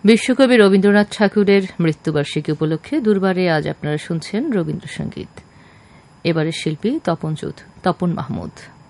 বিশ্বকবি রবীন্দ্রনাথ ঠাকুরের মৃত্যুবার্ষিকী উপলক্ষে দুর্বারে আজ আপনারা শুনছেন রবীন্দ্রসঙ্গীত। এবারের শিল্পী তপন মাহমুদ।